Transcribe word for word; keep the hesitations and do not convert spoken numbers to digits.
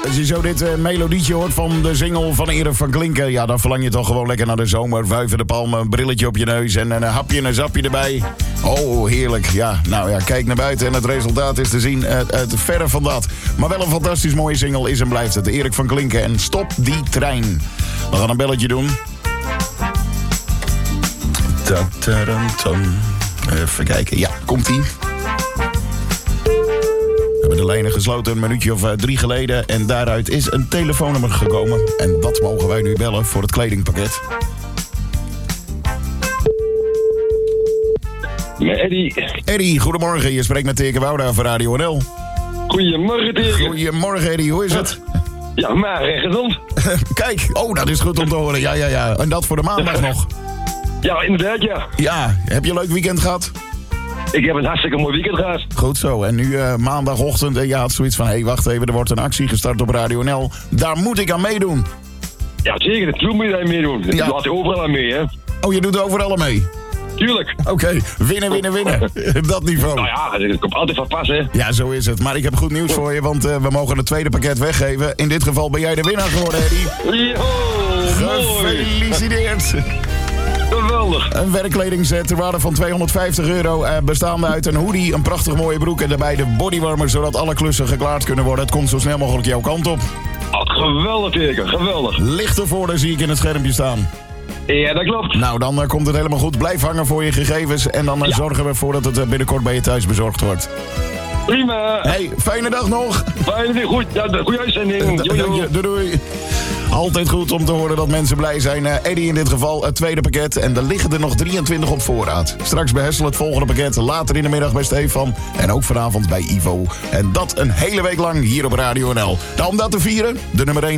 Als je zo dit uh, melodietje hoort van de single van Erik van Klinken... ja, dan verlang je toch gewoon lekker naar de zomer. Wuiven de palmen, een brilletje op je neus en een hapje en een zapje erbij. Oh, heerlijk. Ja, nou ja, kijk naar buiten en het resultaat is te zien. Uh, het verre van dat. Maar wel een fantastisch mooie single is en blijft het. Erik van Klinken en Stop die trein. We gaan een belletje doen. Even kijken. Ja, komt-ie. We hebben de lijnen gesloten een minuutje of uh, drie geleden. En daaruit is een telefoonnummer gekomen. En dat mogen wij nu bellen voor het kledingpakket. Met Eddie. Eddie, goedemorgen. Je spreekt met Teke Wouda van Radio N L. Goedemorgen, Teke. Goedemorgen, Eddie. Hoe is het? Ja, maar en gezond. Kijk, oh, dat is goed om te horen. Ja, ja, ja. En dat voor de maandag nog. Ja, inderdaad, ja. Ja, heb je een leuk weekend gehad? Ik heb een hartstikke mooi weekend gehad. Goed zo. En nu uh, maandagochtend en je had zoiets van... hé, hey, wacht even, er wordt een actie gestart op Radio N L. Daar moet ik aan meedoen. Ja, zeker. Natuurlijk moet je daar meedoen. Dat Ja. laat je overal aan mee, hè. Oh, je doet overal aan mee? Tuurlijk. Oké, okay. winnen, winnen, winnen. Dat niveau. Nou ja, het komt altijd van pas, hè. Ja, zo is het. Maar ik heb goed nieuws voor je, want uh, we mogen het tweede pakket weggeven. In dit geval ben jij de winnaar geworden, Eddie. Yo, mooi. Gefeliciteerd. Geweldig. Een werkkledingset ter waarde van tweehonderdvijftig euro. Uh, bestaande uit een hoodie, een prachtig mooie broek... en daarbij de bodywarmer, zodat alle klussen geklaard kunnen worden. Het komt zo snel mogelijk jouw kant op. Oh, geweldig, Teke. Geweldig. Lichte voordeur zie ik in het schermpje staan. Ja, dat klopt. Nou, dan uh, komt het helemaal goed. Blijf hangen voor je gegevens. En dan uh, Ja. zorgen we ervoor dat het uh, binnenkort bij je thuis bezorgd wordt. Prima. Hey, fijne dag nog. Fijn, goed. Ja, goede uitzending. Jo, jo. Doei, doei. Altijd goed om te horen dat mensen blij zijn. Uh, Eddie in dit geval, het tweede pakket. En er liggen er nog drieëntwintig op voorraad. Straks bij Hessel het volgende pakket. Later in de middag bij Stefan. En ook vanavond bij Ivo. En dat een hele week lang hier op Radio N L. Nou, om dat te vieren, de nummer één.